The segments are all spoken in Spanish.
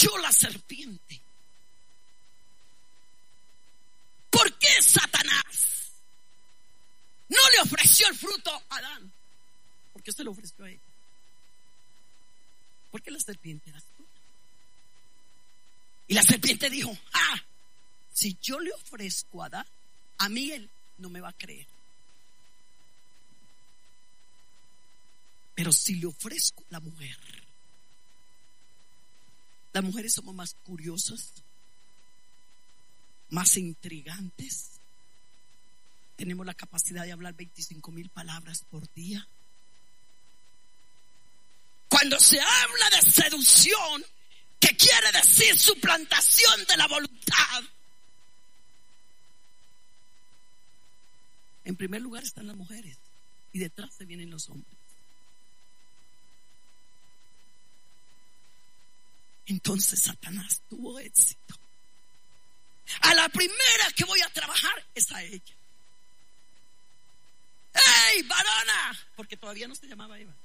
echó la serpiente. ¿Por qué Satanás no le ofreció el fruto a Adán? ¿Por qué se lo ofreció a ella? Porque la serpiente era astuta. Y la serpiente dijo: si yo le ofrezco a Adán, a mí él no me va a creer. Pero si le ofrezco a la mujer, las mujeres somos más curiosas, más intrigantes. Tenemos la capacidad de hablar 25,000 palabras por día. Cuando se habla de seducción, que quiere decir suplantación de la voluntad, en primer lugar están las mujeres y detrás se vienen los hombres. Entonces Satanás tuvo éxito. A la primera que voy a trabajar es a ella. ¡Ey, varona! Porque todavía no se llamaba Eva.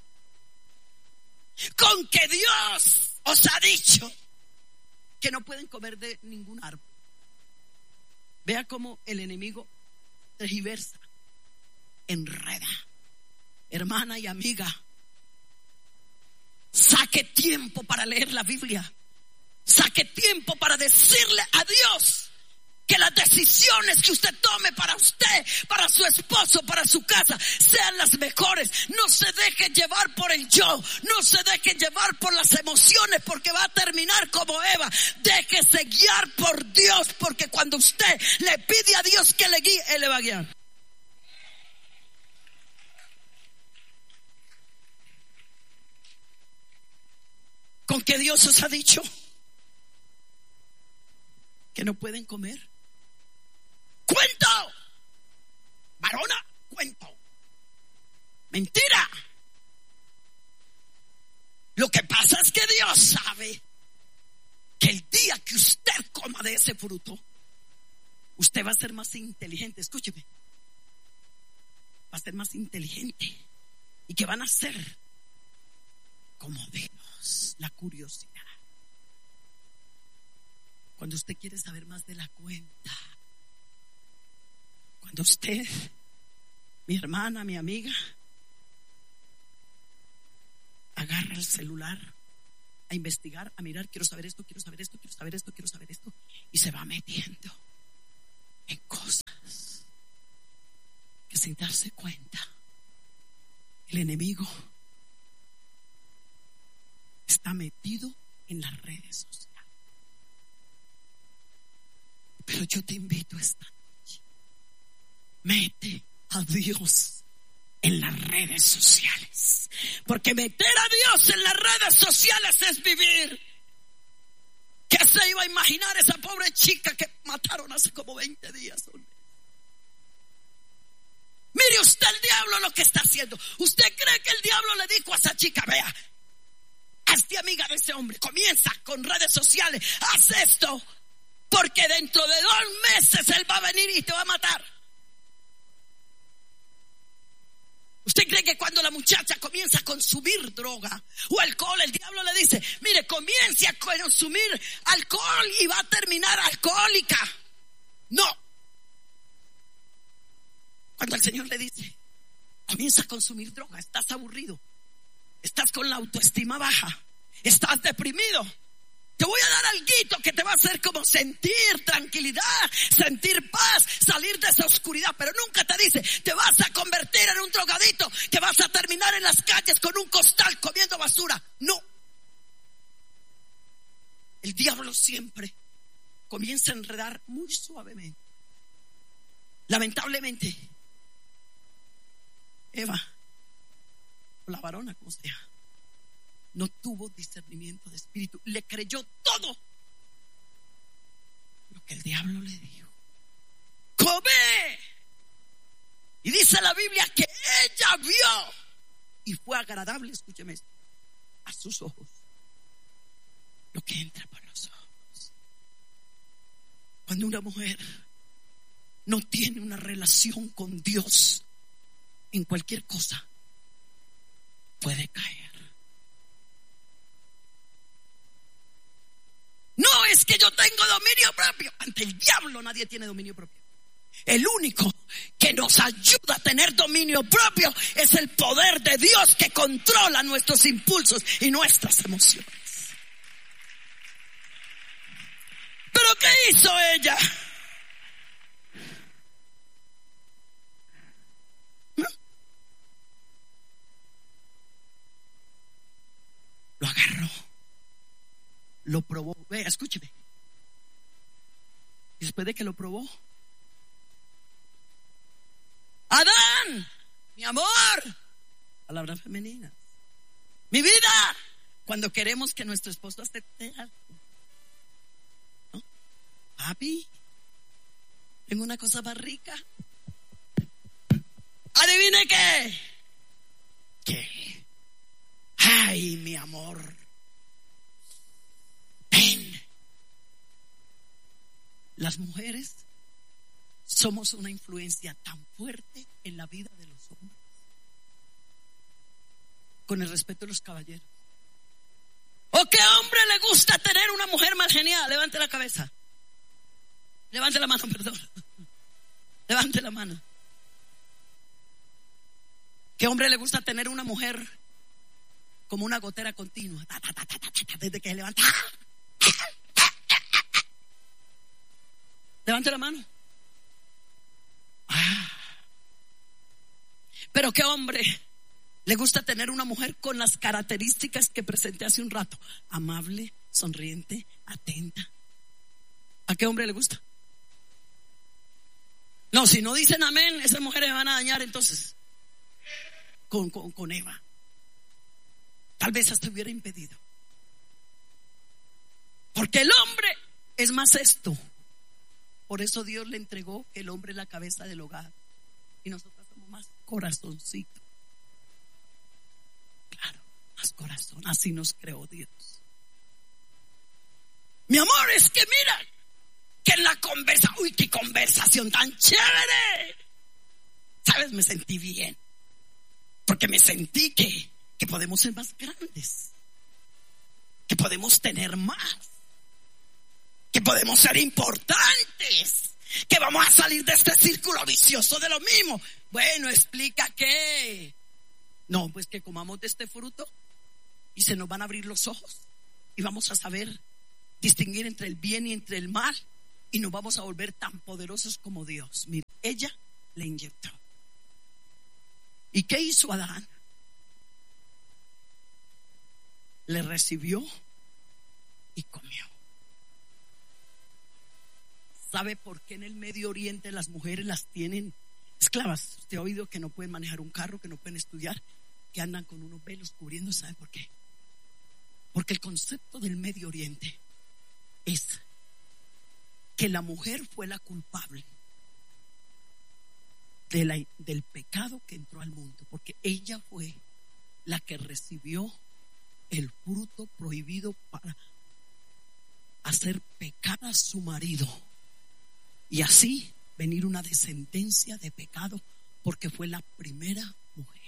Con que Dios os ha dicho que no pueden comer de ningún árbol. Vea cómo el enemigo tergiversa, enreda. Hermana y amiga, saque tiempo para leer la Biblia. Saque tiempo para decirle a Dios que las decisiones que usted tome para usted, para su esposo, para su casa, sean las mejores. No se deje llevar por el yo, no se deje llevar por las emociones, porque va a terminar como Eva. Déjese guiar por Dios, porque cuando usted le pide a Dios que le guíe, Él le va a guiar. Con que Dios os ha dicho que no pueden comer. ¡Cuento! Varona, cuento. Mentira. Lo que pasa es que Dios sabe que el día que usted coma de ese fruto, usted va a ser más inteligente. Escúcheme. Va a ser más inteligente. ¿Y qué van a hacer? Como Dios, la curiosidad. Cuando usted quiere saber más de la cuenta, cuando usted, mi hermana, mi amiga, agarra el celular a investigar, a mirar, quiero saber esto, quiero saber esto, quiero saber esto, quiero saber esto, y se va metiendo en cosas que sin darse cuenta, el enemigo está metido en las redes sociales. Pero yo te invito esta noche: mete a Dios en las redes sociales, porque meter a Dios en las redes sociales es vivir. ¿Qué se iba a imaginar esa pobre chica que mataron hace como 20 días? Mire usted el diablo lo que está haciendo. ¿Usted cree que el diablo le dijo a esa chica: vea, hazte amiga de ese hombre, comienza con redes sociales, haz esto, porque dentro de 2 meses él va a venir y te va a matar? ¿Usted cree que cuando la muchacha comienza a consumir droga o alcohol, el diablo le dice: mire, comience a consumir alcohol y va a terminar alcohólica? No. Cuando el Señor le dice: comienza a consumir droga, estás aburrido, estás con la autoestima baja, estás deprimido, te voy a dar alguito que te va a hacer como sentir tranquilidad, sentir paz, salir de esa oscuridad. Pero nunca te dice: te vas a convertir en un drogadito, que vas a terminar en las calles con un costal comiendo basura. No. El diablo siempre comienza a enredar muy suavemente. Lamentablemente, Eva, o la varona, como sea, no tuvo discernimiento de espíritu. Le creyó todo lo que el diablo le dijo. ¡Come! Y dice la Biblia que ella vio y fue agradable, escúcheme esto, a sus ojos lo que entra por los ojos. Cuando una mujer no tiene una relación con Dios, en cualquier cosa puede caer. que yo tengo dominio propio. Ante el diablo nadie tiene dominio propio. El único que nos ayuda a tener dominio propio es el poder de Dios que controla nuestros impulsos y nuestras emociones. ¿Pero qué hizo ella? Lo agarró, lo probó. Vea, escúcheme. Y después de que lo probó, Adán, mi amor, palabras femeninas, mi vida, cuando queremos que nuestro esposo acepte algo, ¿no? Papi, tengo una cosa más rica. ¿Adivine qué? ¿Qué? Ay, mi amor, ven. Las mujeres somos una influencia tan fuerte en la vida de los hombres. Con el respeto de los caballeros. ¿O qué hombre le gusta tener una mujer más genial? Levante la cabeza. Levante la mano, perdón. Levante la mano. ¿Qué hombre le gusta tener una mujer como una gotera continua? Desde que se levanta. Levante la mano. Pero qué hombre le gusta tener una mujer con las características que presenté hace un rato: amable, sonriente, atenta. ¿A qué hombre le gusta? No, si no dicen amén, esas mujeres me van a dañar entonces con Eva. Tal vez hasta hubiera impedido. Porque el hombre es más esto. Por eso Dios le entregó que el hombre es la cabeza del hogar. Y nosotros somos más corazoncito. Claro, más corazón. Así nos creó Dios. Mi amor, es que mira, que en la conversación, uy, qué conversación tan chévere. ¿Sabes? Me sentí bien. Porque me sentí que podemos ser más grandes. Que podemos tener más. Que podemos ser importantes, que vamos a salir de este círculo vicioso de lo mismo. Bueno, explica qué. No, pues que comamos de este fruto y se nos van a abrir los ojos y vamos a saber distinguir entre el bien y entre el mal y nos vamos a volver tan poderosos como Dios. Mira, ella le inyectó. ¿Y qué hizo Adán? Le recibió y comió. ¿Sabe por qué en el Medio Oriente las mujeres las tienen esclavas? Usted ha oído que no pueden manejar un carro, que no pueden estudiar, que andan con unos velos cubriendo. ¿Sabe por qué? Porque el concepto del Medio Oriente es que la mujer fue la culpable del pecado que entró al mundo, porque ella fue la que recibió el fruto prohibido para hacer pecar a su marido. Y así venir una descendencia de pecado, porque fue la primera mujer.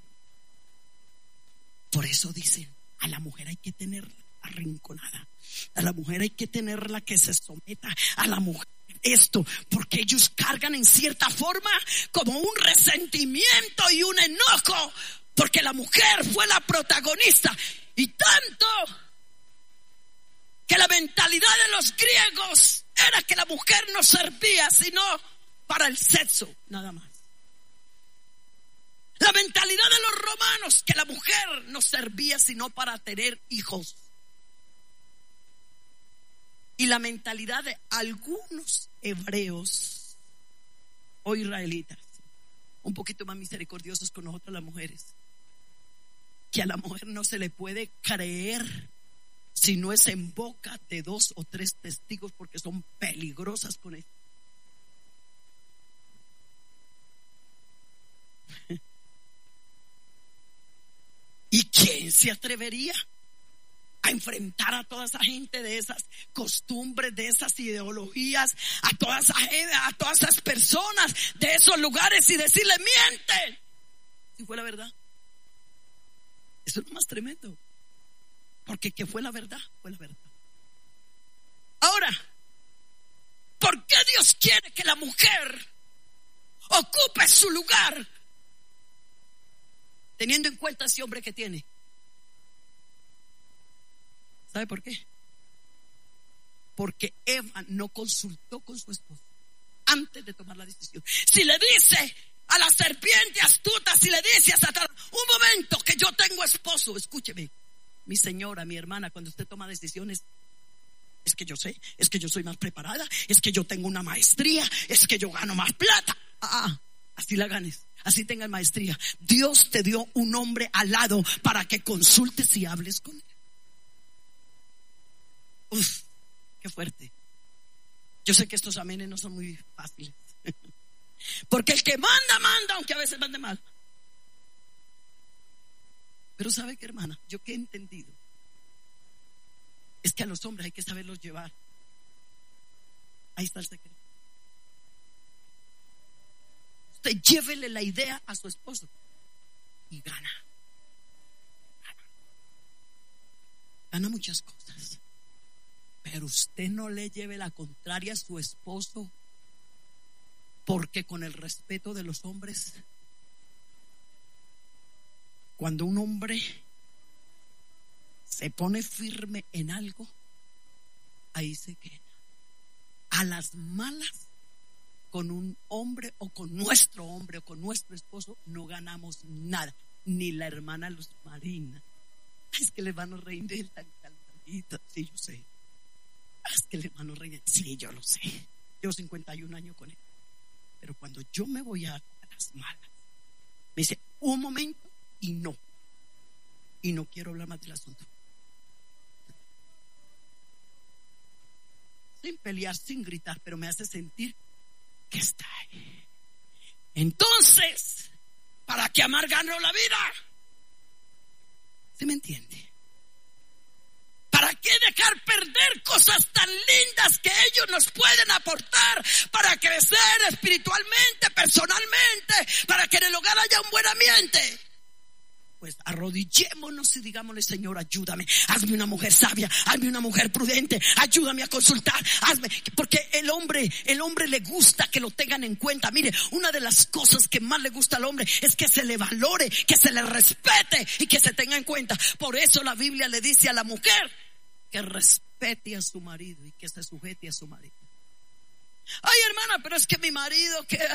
Por eso dicen, a la mujer hay que tenerla arrinconada, a la mujer hay que tenerla que se someta, a la mujer esto, porque ellos cargan en cierta forma como un resentimiento y un enojo, porque la mujer fue la protagonista. Y tanto que la mentalidad de los griegos era que la mujer no servía sino para el sexo, nada más. La mentalidad de los romanos, que la mujer no servía sino para tener hijos. Y la mentalidad de algunos hebreos o israelitas, un poquito más misericordiosos con nosotros las mujeres, que a la mujer no se le puede creer si no es en boca de 2 o 3 testigos, porque son peligrosas con esto. ¿Y quién se atrevería a enfrentar a toda esa gente de esas costumbres, de esas ideologías, a toda esa gente, a todas esas personas de esos lugares y decirle miente? Si fue la verdad. Eso es lo más tremendo. Porque que fue la verdad, fue la verdad. Ahora, Dios quiere que la mujer ocupe su lugar, teniendo en cuenta ese hombre que tiene. ¿Sabe por qué? Porque Eva no consultó con su esposo antes de tomar la decisión. Si le dice a la serpiente astuta, si le dice a Satanás, un momento que yo tengo esposo, escúcheme, mi señora, mi hermana, cuando usted toma decisiones, es que yo sé, es que yo soy más preparada, es que yo tengo una maestría, es que yo gano más plata. Así la ganes, así tengas maestría. Dios te dio un hombre al lado para que consultes y hables con él. Uf, qué fuerte. Yo sé que estos amenes no son muy fáciles. Porque el que manda, manda, aunque a veces mande mal. Pero ¿sabe qué, hermana? Yo que he entendido es que a los hombres hay que saberlos llevar. Ahí está el secreto. Usted llévele la idea a su esposo y gana. Gana muchas cosas. Pero usted no le lleve la contraria a su esposo, porque con el respeto de los hombres, cuando un hombre se pone firme en algo, ahí se queda. A las malas, con un hombre o con nuestro esposo, no ganamos nada. Ni la hermana Luz Marina. Es que el hermano Reina es tan calmadita. Sí, yo sé. Es que el hermano Reina, sí, yo lo sé. Llevo 51 años con él. Pero cuando yo me voy a las malas, me dice, un momento, y no quiero hablar más del asunto. Sin pelear, sin gritar, pero me hace sentir que está ahí. Entonces, ¿para qué amargarnos la vida? ¿Sí me entiende? ¿Para qué dejar perder cosas tan lindas que ellos nos pueden aportar para crecer espiritualmente, personalmente, para que en el hogar haya un buen ambiente? Pues arrodillémonos y digámosle, Señor, ayúdame, hazme una mujer sabia, hazme una mujer prudente, ayúdame a consultar, hazme, porque el hombre le gusta que lo tengan en cuenta. Mire, una de las cosas que más le gusta al hombre es que se le valore, que se le respete y que se tenga en cuenta. Por eso la Biblia le dice a la mujer que respete a su marido y que se sujete a su marido. Ay, hermana, pero es que mi marido, que